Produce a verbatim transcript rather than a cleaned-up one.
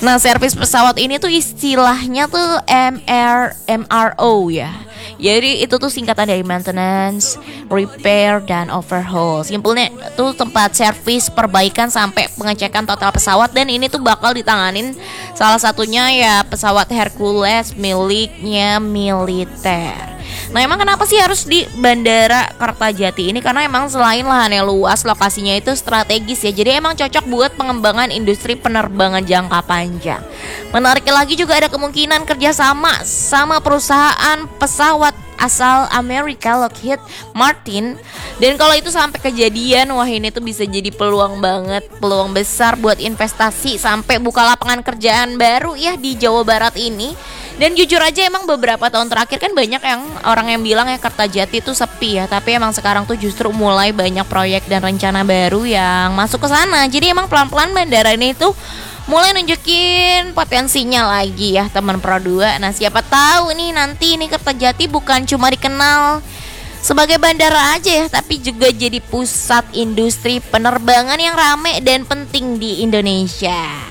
Nah, servis pesawat ini tuh istilahnya tuh M R M R O ya. Jadi itu tuh singkatan dari maintenance, repair, dan overhaul. Simpelnya tuh tempat servis, perbaikan sampai pengecekan total pesawat. Dan ini tuh bakal ditanganin salah satunya ya pesawat Hercules miliknya militer. Nah, emang kenapa sih harus di Bandara Kertajati ini? Karena emang selain lahannya luas, lokasinya itu strategis ya. Jadi emang cocok buat pengembangan industri penerbangan jangka panjang. Menarik lagi juga ada kemungkinan kerjasama sama perusahaan pesawat asal Amerika, Lockheed Martin. Dan kalau itu sampai kejadian, wah ini tuh bisa jadi peluang banget, peluang besar buat investasi sampai buka lapangan kerjaan baru ya di Jawa Barat ini. Dan jujur aja emang beberapa tahun terakhir kan banyak yang orang yang bilang ya Kertajati itu sepi ya. Tapi emang sekarang tuh justru mulai banyak proyek dan rencana baru yang masuk ke sana. Jadi emang pelan-pelan bandara ini tuh mulai nunjukin potensinya lagi ya teman Pro dua. Nah, siapa tahu nih nanti ini Kertajati bukan cuma dikenal sebagai bandara aja ya, tapi juga jadi pusat industri penerbangan yang rame dan penting di Indonesia.